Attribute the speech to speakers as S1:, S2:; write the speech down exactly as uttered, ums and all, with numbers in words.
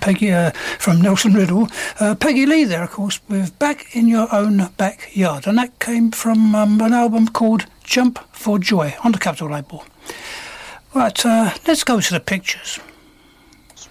S1: Peggy uh, from Nelson Riddle. Uh, Peggy Lee there, of course, with Back in Your Own Backyard. And that came from um, an album called Jump for Joy on the Capitol label. Right, uh, let's go to the pictures.